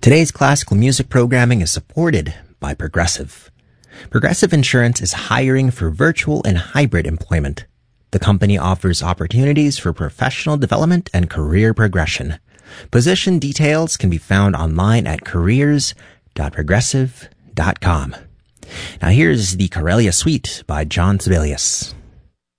Today's classical music programming is supported by Progressive. Progressive Insurance is hiring for virtual and hybrid employment. The company offers opportunities for professional development and career progression. Position details can be found online at careers.progressive.com. Now here's the Corellia Suite by John Sibelius.